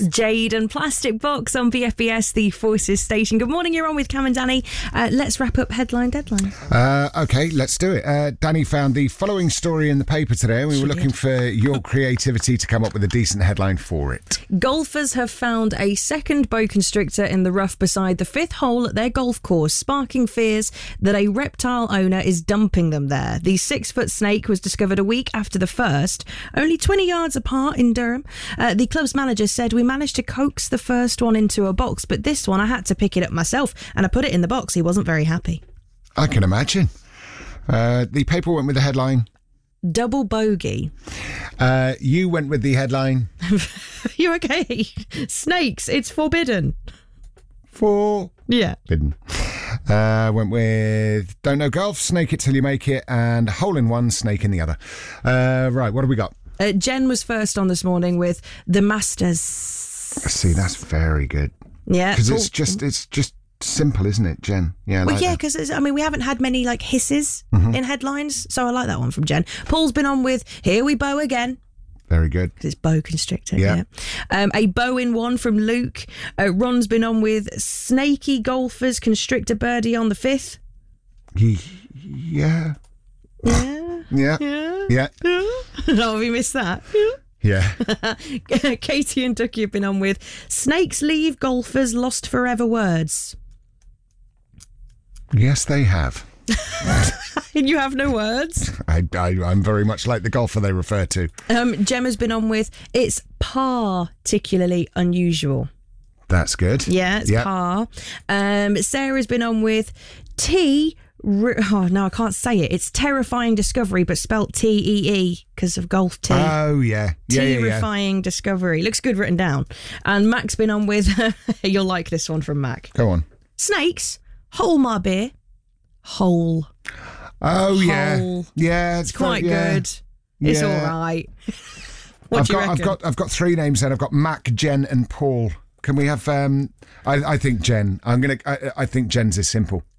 Jade and Plastic Box on BFBS, the Forces station. Good morning, you're on with Cam and Danny. Let's wrap up Headline Deadline. OK, let's do it. Danny found the following story in the paper today, and we were looking for your creativity to come up with a decent headline for it. Golfers have found a second boa constrictor in the rough beside the fifth hole at their golf course, sparking fears that a reptile owner is dumping them there. The 6-foot snake was discovered a week after the first, only 20 yards apart in Durham. The club's manager said, "We managed to coax the first one into a box, but this one I had to pick it up myself, and I put it in the box." He wasn't very happy. I can imagine. The paper went with the headline Double bogey. You went with the headline You okay? Snakes, it's forbidden. Forbidden. Yeah. Went with Don't Know Golf, Snake It Till You Make It, and Hole in One, Snake in the Other. Right, what have we got? Jen was first on this morning with the Masters. See, that's very good. Yeah. Because it's just simple, isn't it, Jen? Yeah, well, yeah, because we haven't had many hisses in headlines, so I like that one from Jen. Paul's been on with Here We Bow Again. Very good. Because it's boa constrictor. Yeah. A bow in one from Luke. Ron's been on with Snaky Golfers Constrictor Birdie on the 5th. Yeah. Oh, have you missed that? Yeah. Katie and Ducky have been on with Snakes Leave Golfers Lost Forever Words. Yes, they have. And you have no words? I'm very much like the golfer they refer to. Gemma's been on with It's particularly unusual. That's good. Yeah, it's par. Sarah's been on with oh no, I can't say it. It's Terrifying Discovery, but spelt T-E-E because of golf T. Oh yeah, Terrifying Discovery. Looks good written down. And Mac's been on with you'll like this one from Mac. Go on. Snakes, hole my beer, hole. Oh hole. yeah, it's quite good. It's all right. What do you reckon? I've got 3 names then. I've got Mac, Jen, and Paul. Can we have? I think Jen. I think Jen's is simple.